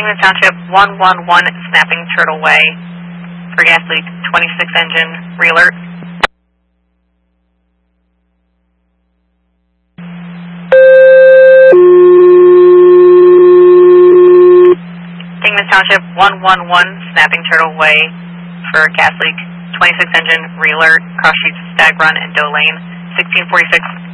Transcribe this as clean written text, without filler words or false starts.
Kingman Township 111 Snapping Turtle Way for gas leak 26 engine, re-alert. Kingman Township 111 Snapping Turtle Way for gas leak 26 engine, re-alert, cross streets Stag Run and Doe Lane, 1646